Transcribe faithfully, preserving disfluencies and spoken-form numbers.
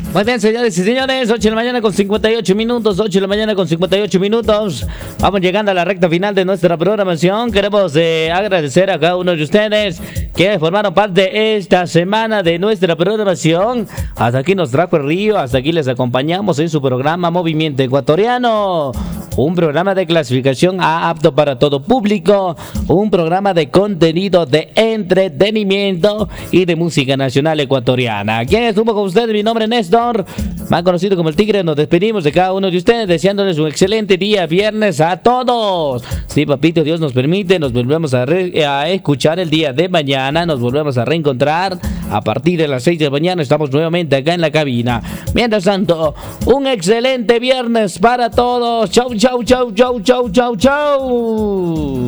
Muy bien, señores y señores, ocho de la mañana con cincuenta y ocho minutos, ocho de la mañana con cincuenta y ocho minutos. Vamos llegando a la recta final de nuestra programación. Queremos eh, agradecer a cada uno de ustedes que formaron parte esta semana de nuestra programación. Hasta aquí nos trajo el río, hasta aquí les acompañamos en su programa Movimiento Ecuatoriano. Un programa de clasificación A apto para todo público, un programa de contenido de entretenimiento y de música nacional ecuatoriana. ¿Quién estuvo con ustedes? Mi nombre es Néstor, más conocido como el Tigre. Nos despedimos de cada uno de ustedes deseándoles un excelente día viernes a todos. Sí, papito, Dios nos permite, nos volvemos a, re, a escuchar el día de mañana, nos volvemos a reencontrar a partir de las seis de la mañana. Estamos nuevamente acá en la cabina. Mientras tanto, un excelente viernes para todos. Chau, chau, chau, chau, chau, chau, chau.